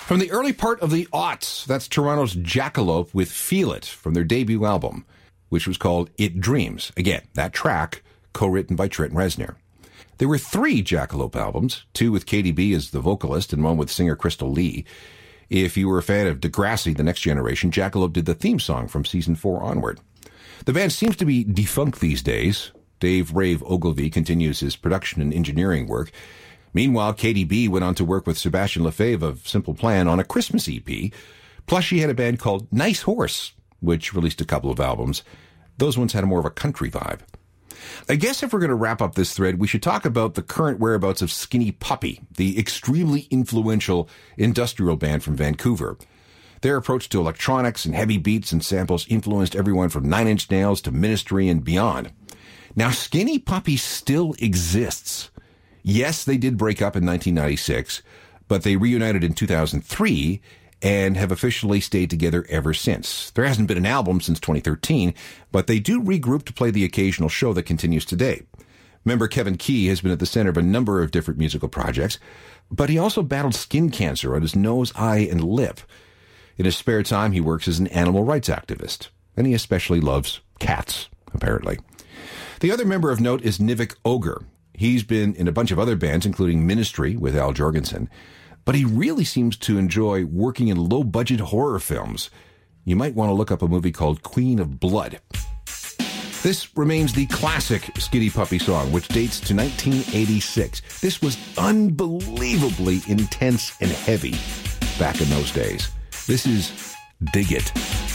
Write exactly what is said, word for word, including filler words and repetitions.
From the early part of the aughts, that's Toronto's Jackalope with Feel It from their debut album, which was called It Dreams. Again, that track co-written by Trent Reznor. There were three Jackalope albums, two with Katy B as the vocalist and one with singer Crystal Lee. If you were a fan of Degrassi, The Next Generation, Jackalope did the theme song from season four onward. The band seems to be defunct these days. Dave Rave Ogilvy continues his production and engineering work. Meanwhile, Katy B went on to work with Sebastian Lefebvre of Simple Plan on a Christmas E P. Plus, she had a band called Nice Horse, which released a couple of albums. Those ones had more of a country vibe. I guess if we're going to wrap up this thread, we should talk about the current whereabouts of Skinny Puppy, the extremely influential industrial band from Vancouver. Their approach to electronics and heavy beats and samples influenced everyone from Nine Inch Nails to Ministry and beyond. Now, Skinny Puppy still exists. Yes, they did break up in nineteen ninety-six, but they reunited in two thousand three and have officially stayed together ever since. There hasn't been an album since twenty thirteen, but they do regroup to play the occasional show that continues today. Member Kevin Key has been at the center of a number of different musical projects, but he also battled skin cancer on his nose, eye, and lip. In his spare time, he works as an animal rights activist, and he especially loves cats, apparently. The other member of note is Nivek Ogre. He's been in a bunch of other bands, including Ministry with Al Jorgensen, but he really seems to enjoy working in low-budget horror films. You might want to look up a movie called Queen of Blood. This remains the classic Skinny Puppy song, which dates to nineteen eighty-six. This was unbelievably intense and heavy back in those days. This is Dig It.